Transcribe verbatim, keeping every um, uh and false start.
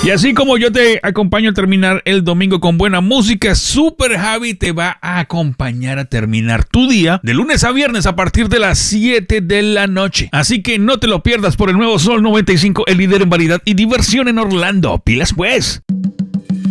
Y así como yo te acompaño a terminar el domingo con buena música, Super Javi te va a acompañar a terminar tu día de lunes a viernes a partir de las siete de la noche. Así que no te lo pierdas por el nuevo Sol noventa y cinco, el líder en variedad y diversión en Orlando. ¡Pilas pues!